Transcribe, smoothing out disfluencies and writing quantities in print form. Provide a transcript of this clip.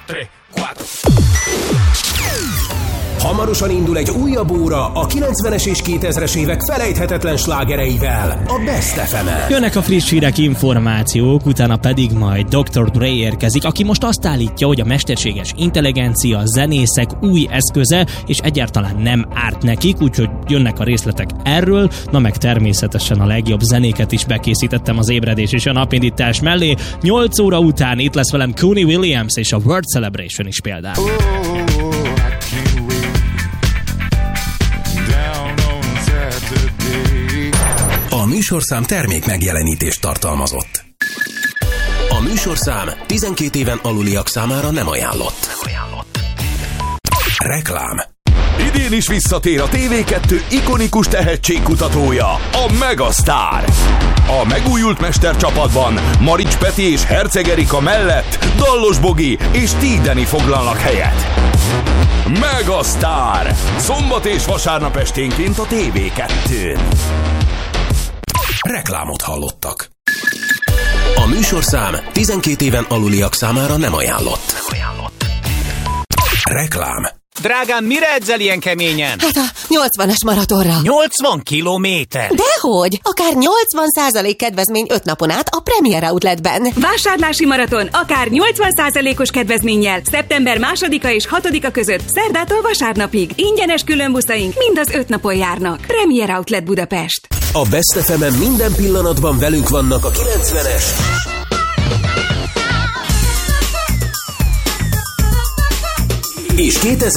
3, 4. Hamarosan indul egy újabb óra a 90-es és 2000-es évek felejthetetlen slágereivel, a Best FM-en. Jönnek a friss hírek, információk, utána pedig majd Dr. Dre érkezik, aki most azt állítja, hogy a mesterséges intelligencia a zenészek új eszköze, és egyáltalán nem árt nekik, úgyhogy jönnek a részletek erről, na meg természetesen a legjobb zenéket is bekészítettem az ébredés és a napindítás mellé. 8 óra után itt lesz velem Cooney Williams és a World Celebration is például. A műsorszám termék megjelenítést tartalmazott. A műsorszám 12 éven aluliak számára nem ajánlott. Reklám. Idén is visszatér a TV2 ikonikus tehetségkutatója, a Megasztár. A megújult mestercsapatban Marics Peti és Herceg Erika mellett Dallos Bogi és Tídeni foglalnak helyet. Megasztár! Szombat és vasárnap esténként a TV2-n. Reklámot hallottak. A műsorszám 12 éven aluliak számára nem ajánlott. Reklám. Drágám, mire edzel ilyen keményen? Hát a 80-as maratonra. 80 kilométer? Dehogy! Akár 80% kedvezmény 5 napon át a Premier Outletben. Vásárlási maraton akár 80%-os kedvezménnyel szeptember 2-a és 6-a között szerdától vasárnapig. Ingyenes különbuszaink mind az 5 napon járnak. Premier Outlet Budapest. A Best FM-en minden pillanatban velünk vannak a 90-es és 2000